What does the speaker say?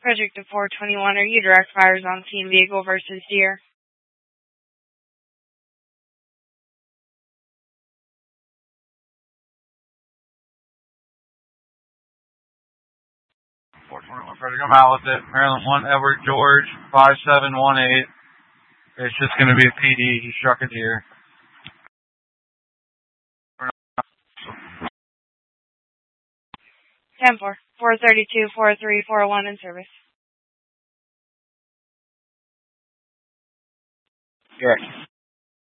Project to 421, are you direct fires on scene vehicle versus deer? Ready to come out with it. Maryland 1, Edward George, 5718. It's just going to be a PD. He struck a deer. 10-4, 432, 43, 401 in service. Correct.